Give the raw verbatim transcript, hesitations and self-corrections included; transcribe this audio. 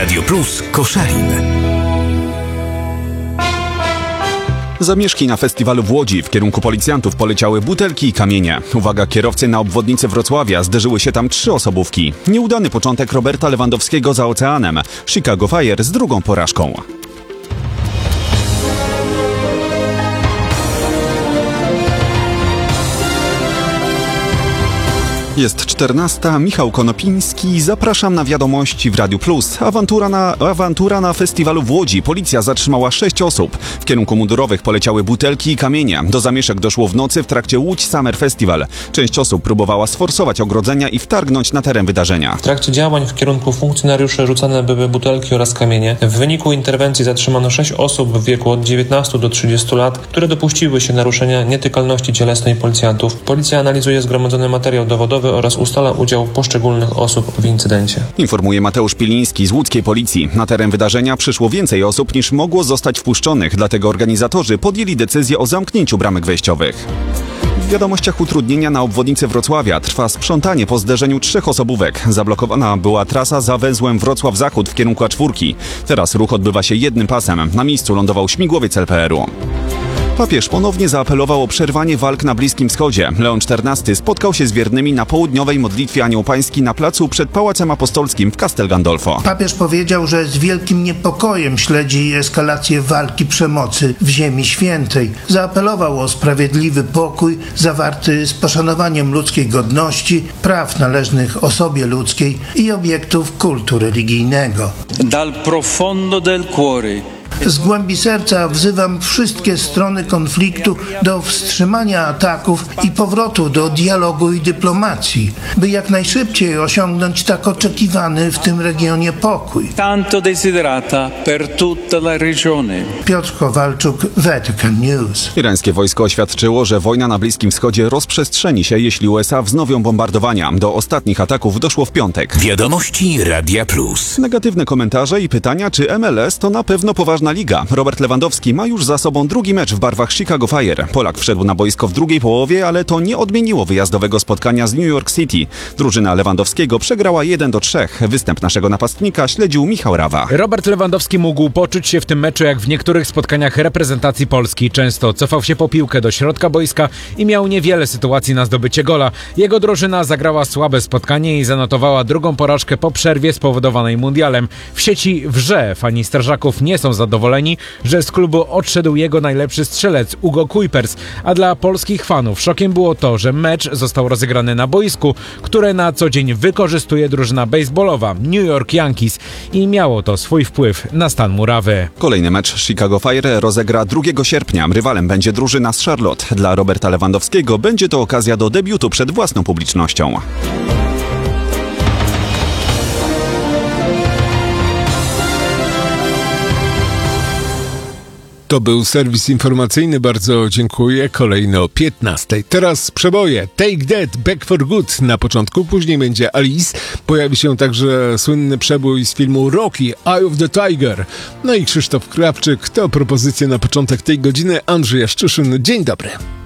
Radio Plus Koszalin. Zamieszki na festiwalu w Łodzi w kierunku policjantów poleciały butelki i kamienie. Uwaga, kierowcy na obwodnicy Wrocławia, zderzyły się tam trzy osobówki. Nieudany początek Roberta Lewandowskiego za oceanem. Chicago Fire z drugą porażką. Jest czternasta, Michał Konopiński, zapraszam na wiadomości w Radiu Plus. Awantura na, awantura na festiwalu w Łodzi. Policja zatrzymała sześć osób. W kierunku mundurowych poleciały butelki i kamienie. Do zamieszek doszło w nocy w trakcie Łódź Summer Festival. Część osób próbowała sforsować ogrodzenia i wtargnąć na teren wydarzenia. W trakcie działań w kierunku funkcjonariuszy rzucane były butelki oraz kamienie. W wyniku interwencji zatrzymano sześć osób w wieku od dziewiętnastu do trzydziestu lat, które dopuściły się naruszenia nietykalności cielesnej policjantów. Policja analizuje zgromadzony materiał dowodowy oraz ustala udział poszczególnych osób w incydencie. Informuje Mateusz Piliński z łódzkiej policji. Na teren wydarzenia przyszło więcej osób niż mogło zostać wpuszczonych, dlatego organizatorzy podjęli decyzję o zamknięciu bramek wejściowych. W wiadomościach utrudnienia na obwodnicy Wrocławia trwa sprzątanie po zderzeniu trzech osobówek. Zablokowana była trasa za węzłem Wrocław-Zachód w kierunku A cztery. Teraz ruch odbywa się jednym pasem. Na miejscu lądował śmigłowiec L P R u. Papież ponownie zaapelował o przerwanie walk na Bliskim Wschodzie. Leon czternasty spotkał się z wiernymi na południowej modlitwie Anioł Pański na placu przed Pałacem Apostolskim w Castel Gandolfo. Papież powiedział, że z wielkim niepokojem śledzi eskalację walki przemocy w Ziemi Świętej. Zaapelował o sprawiedliwy pokój zawarty z poszanowaniem ludzkiej godności, praw należnych osobie ludzkiej i obiektów kultu religijnego. Dal profondo del cuore. Z głębi serca wzywam wszystkie strony konfliktu do wstrzymania ataków i powrotu do dialogu i dyplomacji, by jak najszybciej osiągnąć tak oczekiwany w tym regionie pokój. Tanto desiderata per tutta la regione. Piotr Kowalczuk, Vatican News. Irańskie wojsko oświadczyło, że wojna na Bliskim Wschodzie rozprzestrzeni się, jeśli U S A wznowią bombardowania. Do ostatnich ataków doszło w piątek. Wiadomości Radia Plus. Negatywne komentarze i pytania, czy M L S to na pewno poważna liga. Robert Lewandowski ma już za sobą drugi mecz w barwach Chicago Fire. Polak wszedł na boisko w drugiej połowie, ale to nie odmieniło wyjazdowego spotkania z New York City. Drużyna Lewandowskiego przegrała jeden do trzech. Występ naszego napastnika śledził Michał Rawa. Robert Lewandowski mógł poczuć się w tym meczu jak w niektórych spotkaniach reprezentacji Polski. Często cofał się po piłkę do środka boiska i miał niewiele sytuacji na zdobycie gola. Jego drużyna zagrała słabe spotkanie i zanotowała drugą porażkę po przerwie spowodowanej mundialem. W sieci wrze fani strażaków nie są zadowoleni, że z klubu odszedł jego najlepszy strzelec Hugo Kuipers, a dla polskich fanów szokiem było to, że mecz został rozegrany na boisku, które na co dzień wykorzystuje drużyna baseballowa New York Yankees i miało to swój wpływ na stan murawy. Kolejny mecz Chicago Fire rozegra drugiego sierpnia. Rywalem będzie drużyna z Charlotte. Dla Roberta Lewandowskiego będzie to okazja do debiutu przed własną publicznością. To był serwis informacyjny, bardzo dziękuję. Kolejny o piętnastej. Teraz przeboje. Take That, Back for Good na początku, później będzie Alice. Pojawi się także słynny przebój z filmu Rocky, Eye of the Tiger. No i Krzysztof Krawczyk. To propozycja na początek tej godziny. Andrzej Jaszczyszyn. Dzień dobry.